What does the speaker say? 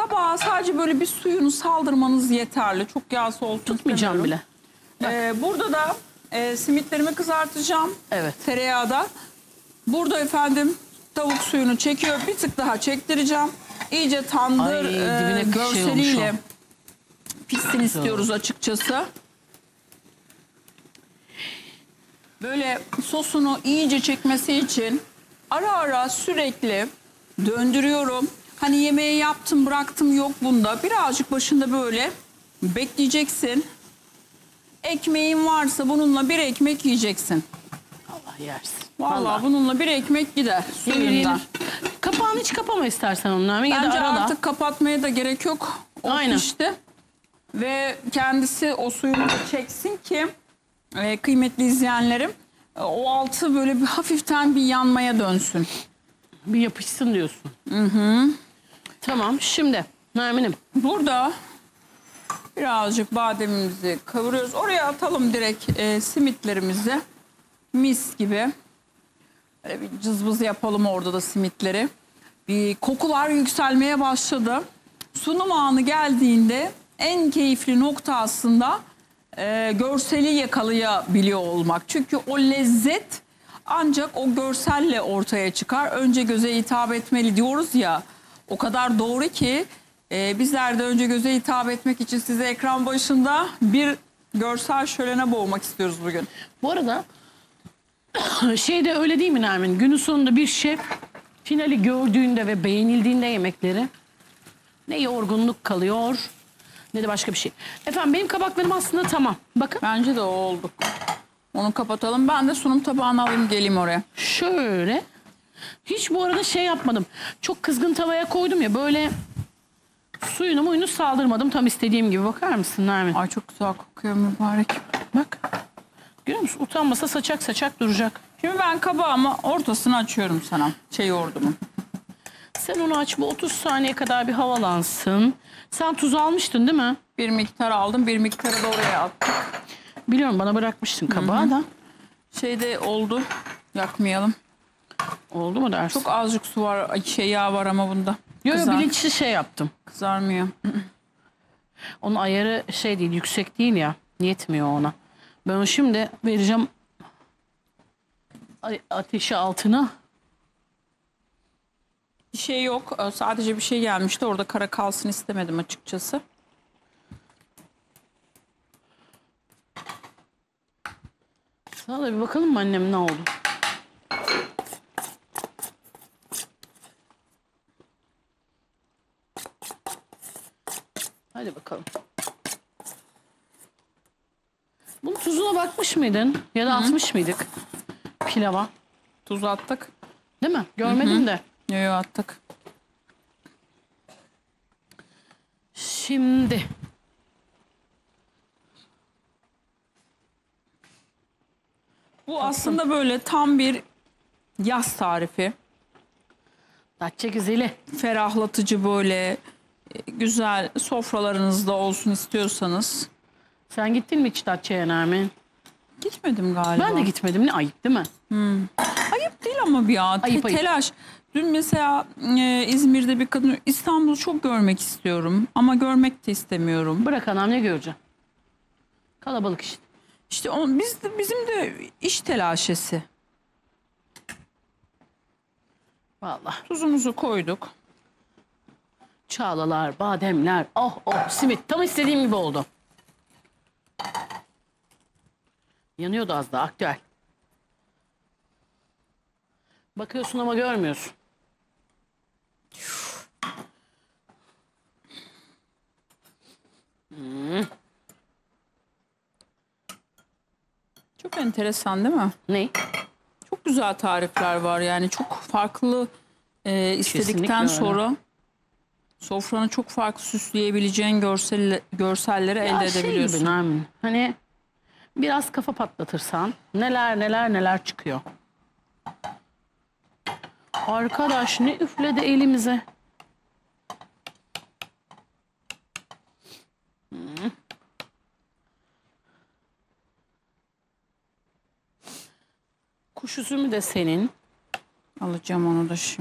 Kabağa sadece böyle bir suyunu saldırmanız yeterli. Çok yağsı olsun Tutmayacağım bile. Burada da simitlerimi kızartacağım. Evet. Tereyağda. Burada efendim tavuk suyunu çekiyor. Bir tık daha çektireceğim. İyice tandır görseliyle pişsin istiyoruz açıkçası. Böyle sosunu iyice çekmesi için ara ara sürekli döndürüyorum. Hani yemeği yaptım bıraktım yok bunda. Birazcık başında böyle bekleyeceksin. Ekmeğin varsa bununla bir ekmek yiyeceksin. Allah yersin. Vallahi bununla bir ekmek gider suyundan. Kapağını hiç kapama istersen onunla. Bence artık kapatmaya da gerek yok. O aynen. pişti. Ve kendisi o suyunu çeksin ki kıymetli izleyenlerim o altı böyle bir hafiften bir yanmaya dönsün. Bir yapışsın diyorsun. Hı. Tamam şimdi Nermin'im. Burada birazcık bademimizi kavuruyoruz. Oraya atalım direkt simitlerimizi. Mis gibi. Böyle bir cızbız yapalım orada da simitleri. Bir kokular yükselmeye başladı. Sunum anı geldiğinde en keyifli nokta aslında görseli yakalayabiliyor olmak. Çünkü o lezzet ancak o görselle ortaya çıkar. Önce göze hitap etmeli diyoruz ya. O kadar doğru ki bizler de önce göze hitap etmek için size ekran başında bir görsel şölene boğmak istiyoruz bugün. Bu arada de öyle değil mi Nermin? Günün sonunda bir şef finali gördüğünde ve beğenildiğinde yemekleri ne yorgunluk kalıyor ne de başka bir şey. Efendim benim kabaklarım aslında tamam. Bakın. Bence de o oldu. Onu kapatalım. Ben de sunum tabağını alayım geleyim oraya. Şöyle. Hiç bu arada yapmadım. Çok kızgın tavaya koydum ya böyle suyunu saldırmadım. Tam istediğim gibi. Bakar mısın Nermin? Ay çok güzel kokuyor mübarek. Bak. Görüyor musun? Utanmasa saçak saçak duracak. Şimdi ben kabağımı ortasını açıyorum sana. Yoğurdumu. Sen onu aç bu 30 saniye kadar bir havalansın. Sen tuz almıştın değil mi? Bir miktar aldım. Bir miktarı da oraya attık. Biliyorum bana bırakmıştın kabağı da. Oldu. Yakmayalım. Oldu mu dersin? Çok azıcık su var. Yağ var ama bunda. Yok bilinçli yaptım. Kızarmıyor. Onun ayarı değil yüksek değil ya. Yetmiyor ona. Ben onu şimdi vereceğim ateşi altına. Bir şey yok. Sadece bir şey gelmişti. Orada kara kalsın istemedim açıkçası. Sana da bir bakalım mı annem ne oldu? Hadi bakalım. Bunun tuzuna bakmış mıydın? Ya da atmış mıydık pilava? Tuz attık. Değil mi? Görmedim de. Yok attık. Şimdi. Bu aslında böyle tam bir yaz tarifi. Datça güzeli. Ferahlatıcı böyle güzel sofralarınızda olsun istiyorsanız. Sen gittin mi hiç Datça'ya Nermin? Gitmedim galiba. Ben de gitmedim. Ne ayıp değil mi? Ayıp değil ama bir ya. Ayıp. Telaş. Dün mesela İzmir'de bir kadın, İstanbul'u çok görmek istiyorum ama görmek de istemiyorum. Bırak anam ne göreceğim? Kalabalık işte. İşte bizim de iş telaşesi. Vallahi. Tuzumuzu koyduk. Çağlalar, bademler, simit tam istediğim gibi oldu. Yanıyordu az daha aktüel. Bakıyorsun ama görmüyorsun. Çok enteresan değil mi? Ne? Çok güzel tarifler var yani çok farklı istedikten sonra sofranı çok farklı süsleyebileceğin görselleri elde edebiliyorsun. Gibi, Nermin. Hani biraz kafa patlatırsan neler çıkıyor. Arkadaş ne üfledi elimize. Kuş üzümü de senin. Alacağım onu da şimdi.